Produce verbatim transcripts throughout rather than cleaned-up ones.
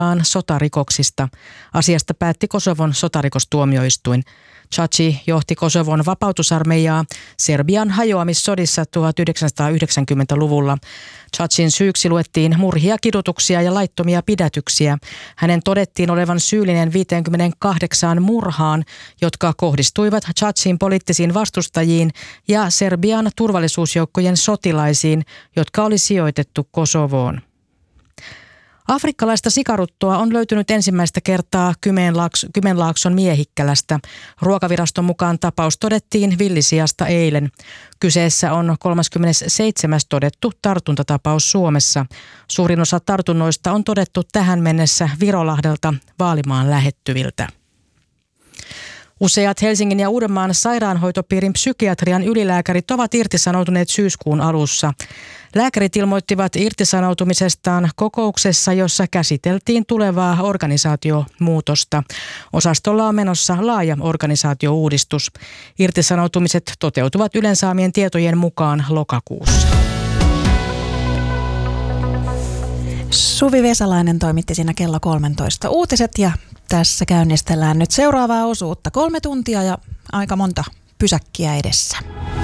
sotarikoksista. Asiasta päätti Kosovon sotarikostuomioistuin. Thaci johti Kosovon vapautusarmeijaa Serbian hajoamissodissa tuhatyhdeksänsataayhdeksänkymmentäluvulla. Thacin syyksi luettiin murhia, kidutuksia ja laittomia pidätyksiä. Hänen todettiin olevan syyllinen viiteenkymmeneenkahdeksaan murhaan, jotka kohdistuivat Thacin poliittisiin vastustajiin ja Serbian turvallisuusjoukkojen sotilaisiin, jotka oli sijoitettu Kosovoon. Afrikkalaista sikaruttoa on löytynyt ensimmäistä kertaa Kymenlaakson Miehikkälästä. Ruokaviraston mukaan tapaus todettiin villisiasta eilen. Kyseessä on kolmaskymmenesseitsemäs todettu tartuntatapaus Suomessa. Suurin osa tartunnoista on todettu tähän mennessä Virolahdelta Vaalimaan lähettyviltä. Useat Helsingin ja Uudenmaan sairaanhoitopiirin psykiatrian ylilääkärit ovat irtisanoutuneet syyskuun alussa. Lääkärit ilmoittivat irtisanoutumisestaan kokouksessa, jossa käsiteltiin tulevaa organisaatiomuutosta. Osastolla on menossa laaja organisaatiouudistus. Irtisanoutumiset toteutuvat Ylen saamien tietojen mukaan lokakuussa. Suvi Vesalainen toimitti siinä kello kolmetoista uutiset ja tässä käynnistellään nyt seuraavaa osuutta. Kolme tuntia ja aika monta pysäkkiä edessä.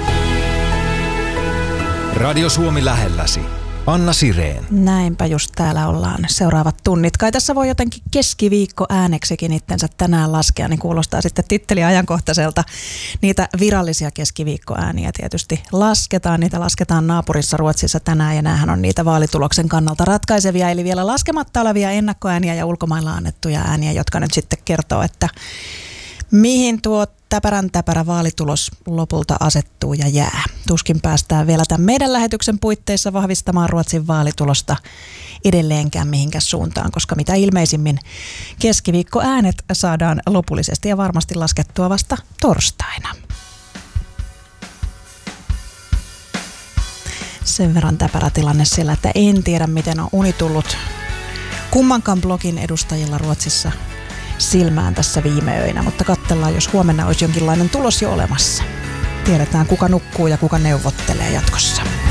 Radio Suomi lähelläsi. Anna Sireen. Näinpä just täällä ollaan seuraavat tunnit. Kai tässä voi jotenkin keskiviikko ääneksikin itsensä tänään laskea, niin kuulostaa sitten titteli ajankohtaiselta. Niitä virallisia keskiviikkoääniä tietysti lasketaan. Niitä lasketaan naapurissa Ruotsissa tänään ja näähän on niitä vaalituloksen kannalta ratkaisevia. Eli vielä laskematta olevia ennakkoääniä ja ulkomailla annettuja ääniä, jotka nyt sitten kertoo, että mihin tuo täpärän täpärä vaalitulos lopulta asettuu ja jää. Tuskin päästään vielä tämän meidän lähetyksen puitteissa vahvistamaan Ruotsin vaalitulosta edelleenkään mihinkään suuntaan, koska mitä ilmeisimmin keskiviikkoäänet saadaan lopullisesti ja varmasti laskettua vasta torstaina. Sen verran täpärä tilanne siellä, että en tiedä miten on uni tullut kummankaan blogin edustajilla Ruotsissa silmään tässä viime öinä, mutta katsellaan, jos huomenna olisi jonkinlainen tulos jo olemassa. Tiedetään, kuka nukkuu ja kuka neuvottelee jatkossa.